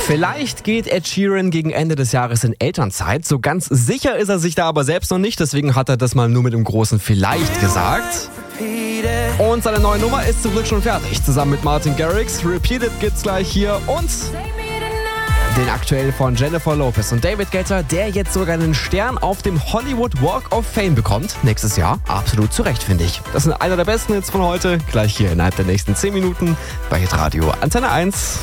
Vielleicht geht Ed Sheeran gegen Ende des Jahres in Elternzeit. So ganz sicher ist er sich da aber selbst noch nicht. Deswegen hat er das mal nur mit einem großen Vielleicht gesagt. Und seine neue Nummer ist zum Glück schon fertig. Zusammen mit Martin Garrix. Repeated gibt's gleich hier. Und den aktuell von Jennifer Lopez und David Guetta, der jetzt sogar einen Stern auf dem Hollywood Walk of Fame bekommt. Nächstes Jahr. Absolut zu Recht, finde ich. Das sind einer der besten Hits von heute. Gleich hier innerhalb der nächsten 10 Minuten bei Hitradio Antenne 1.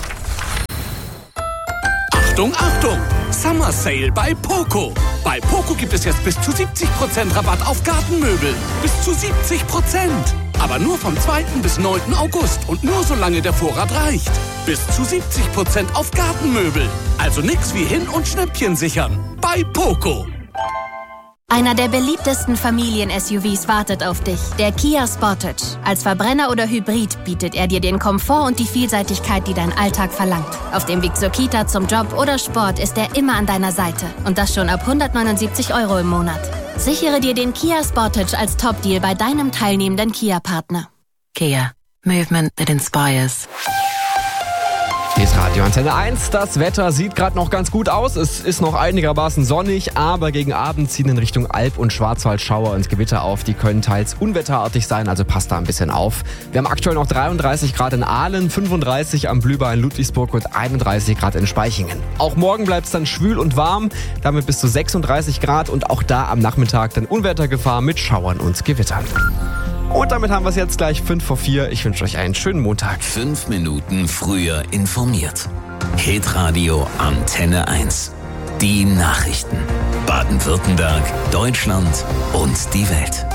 Achtung, Achtung! Summer Sale bei Poco. Bei Poco gibt es jetzt bis zu 70% Rabatt auf Gartenmöbel. Bis zu 70%. Aber nur vom 2. bis 9. August und nur solange der Vorrat reicht. Bis zu 70% auf Gartenmöbel. Also nix wie hin- und Schnäppchen sichern. Bei Poco. Einer der beliebtesten Familien-SUVs wartet auf dich, der Kia Sportage. Als Verbrenner oder Hybrid bietet er dir den Komfort und die Vielseitigkeit, die dein Alltag verlangt. Auf dem Weg zur Kita, zum Job oder Sport ist er immer an deiner Seite. Und das schon ab 179 € im Monat. Sichere dir den Kia Sportage als Top-Deal bei deinem teilnehmenden Kia-Partner. Kia. Movement that inspires. Radio Antenne 1. Das Wetter sieht gerade noch ganz gut aus. Es ist noch einigermaßen sonnig, aber gegen Abend ziehen in Richtung Alb- und Schwarzwald Schauer und Gewitter auf. Die können teils unwetterartig sein, also passt da ein bisschen auf. Wir haben aktuell noch 33 Grad in Aalen, 35 am Blühbach in Ludwigsburg und 31 Grad in Spaichingen. Auch morgen bleibt es dann schwül und warm, damit bis zu 36 Grad und auch da am Nachmittag dann Unwettergefahr mit Schauern und Gewittern. Und damit haben wir es jetzt gleich 3:55. Ich wünsche euch einen schönen Montag. 5 Minuten früher informiert. Hitradio Antenne 1. Die Nachrichten. Baden-Württemberg, Deutschland und die Welt.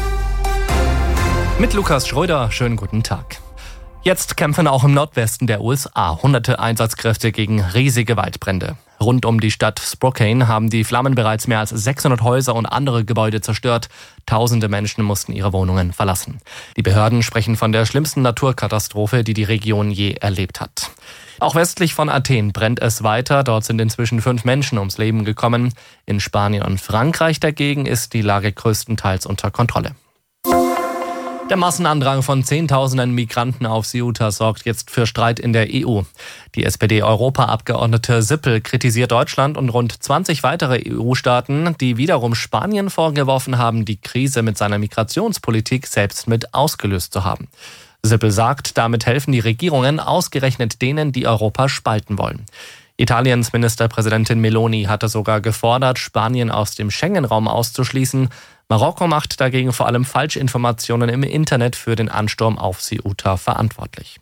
Mit Lukas Schröder, schönen guten Tag. Jetzt kämpfen auch im Nordwesten der USA hunderte Einsatzkräfte gegen riesige Waldbrände. Rund um die Stadt Spokane haben die Flammen bereits mehr als 600 Häuser und andere Gebäude zerstört. Tausende Menschen mussten ihre Wohnungen verlassen. Die Behörden sprechen von der schlimmsten Naturkatastrophe, die die Region je erlebt hat. Auch westlich von Athen brennt es weiter. Dort sind inzwischen 5 Menschen ums Leben gekommen. In Spanien und Frankreich dagegen ist die Lage größtenteils unter Kontrolle. Der Massenandrang von Zehntausenden Migranten auf Ceuta sorgt jetzt für Streit in der EU. Die SPD-Europaabgeordnete Sippel kritisiert Deutschland und rund 20 weitere EU-Staaten, die wiederum Spanien vorgeworfen haben, die Krise mit seiner Migrationspolitik selbst mit ausgelöst zu haben. Sippel sagt, damit helfen die Regierungen ausgerechnet denen, die Europa spalten wollen. Italiens Ministerpräsidentin Meloni hatte sogar gefordert, Spanien aus dem Schengen-Raum auszuschließen. Marokko macht dagegen vor allem Falschinformationen im Internet für den Ansturm auf Ceuta verantwortlich.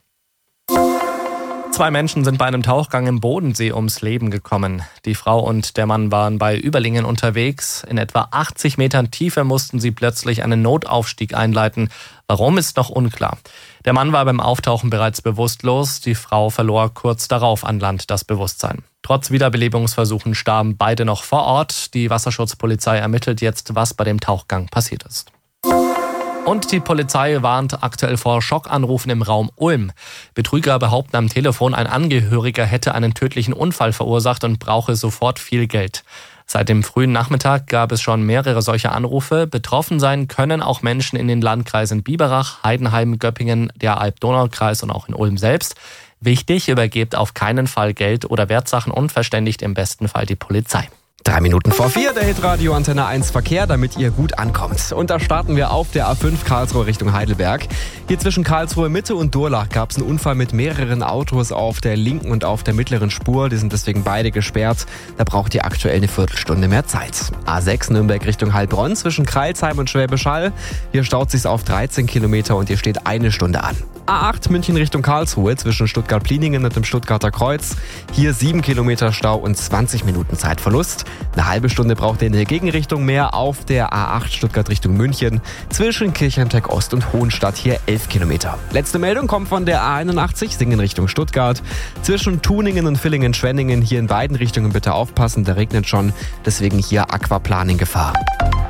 2 Menschen sind bei einem Tauchgang im Bodensee ums Leben gekommen. Die Frau und der Mann waren bei Überlingen unterwegs. In etwa 80 Metern Tiefe mussten sie plötzlich einen Notaufstieg einleiten. Warum, ist noch unklar. Der Mann war beim Auftauchen bereits bewusstlos. Die Frau verlor kurz darauf an Land das Bewusstsein. Trotz Wiederbelebungsversuchen starben beide noch vor Ort. Die Wasserschutzpolizei ermittelt jetzt, was bei dem Tauchgang passiert ist. Und die Polizei warnt aktuell vor Schockanrufen im Raum Ulm. Betrüger behaupten am Telefon, ein Angehöriger hätte einen tödlichen Unfall verursacht und brauche sofort viel Geld. Seit dem frühen Nachmittag gab es schon mehrere solcher Anrufe. Betroffen sein können auch Menschen in den Landkreisen Biberach, Heidenheim, Göppingen, der Alb-Donau-Kreis und auch in Ulm selbst. Wichtig, übergebt auf keinen Fall Geld oder Wertsachen und verständigt im besten Fall die Polizei. 3:04, der Hitradio Antenne 1 Verkehr, damit ihr gut ankommt. Und da starten wir auf der A5 Karlsruhe Richtung Heidelberg. Hier zwischen Karlsruhe Mitte und Durlach gab es einen Unfall mit mehreren Autos auf der linken und auf der mittleren Spur. Die sind deswegen beide gesperrt. Da braucht ihr aktuell eine Viertelstunde mehr Zeit. A6 Nürnberg Richtung Heilbronn zwischen Crailsheim und Schwäbisch Hall. Hier staut sich's auf 13 Kilometer und hier steht 1 Stunde an. A8 München Richtung Karlsruhe zwischen Stuttgart-Pliningen und dem Stuttgarter Kreuz. Hier 7 Kilometer Stau und 20 Minuten Zeitverlust. Eine halbe Stunde braucht ihr in der Gegenrichtung mehr auf der A8 Stuttgart Richtung München. Zwischen Kirchheimteck Ost und Hohenstadt hier 11 Kilometer. Letzte Meldung kommt von der A81 Singen Richtung Stuttgart. Zwischen Tuningen und Villingen-Schwenningen hier in beiden Richtungen bitte aufpassen, da regnet schon. Deswegen hier Aquaplaning Gefahr.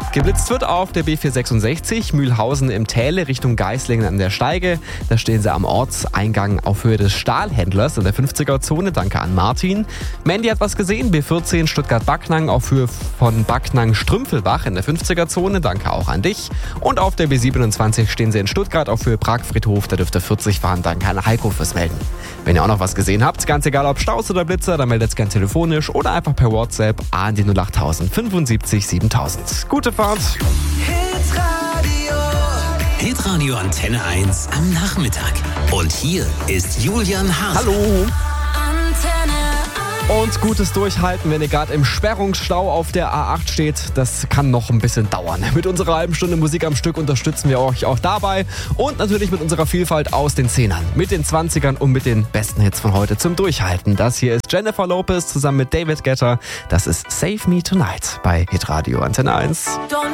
Geblitzt wird auf der B466 Mühlhausen im Täle Richtung Geislingen an der Steige. Da stehen sie am Ortseingang auf Höhe des Stahlhändlers in der 50er-Zone. Danke an Martin. Mandy hat was gesehen. B14 Stuttgart-Backnang auf Höhe von Backnang-Strümpfelbach in der 50er-Zone. Danke auch an dich. Und auf der B27 stehen sie in Stuttgart auf Höhe Pragfriedhof. Da dürft ihr 40 fahren. Danke an Heiko fürs Melden. Wenn ihr auch noch was gesehen habt, ganz egal ob Staus oder Blitzer, dann meldet es gern telefonisch oder einfach per WhatsApp an die 08000 75 7000. Gute Fahrt! Hitradio Antenne 1 am Nachmittag. Und hier ist Julian Hart. Hallo! Und gutes Durchhalten, wenn ihr gerade im Sperrungsstau auf der A8 steht. Das kann noch ein bisschen dauern. Mit unserer halben Stunde Musik am Stück unterstützen wir euch auch dabei. Und natürlich mit unserer Vielfalt aus den 10ern, mit den 20ern und mit den besten Hits von heute zum Durchhalten. Das hier ist Jennifer Lopez zusammen mit David Guetta. Das ist Save Me Tonight bei Hitradio Antenne 1.